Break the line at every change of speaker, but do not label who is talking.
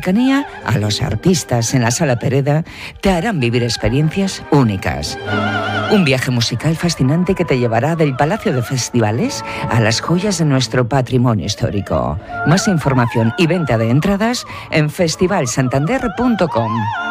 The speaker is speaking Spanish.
cercanía a los artistas en la Sala Pereda te harán vivir experiencias únicas. Un viaje musical fascinante que te llevará del Palacio de Festivales a las joyas de nuestro patrimonio histórico. Más información y venta de entradas en festivalsantander.com.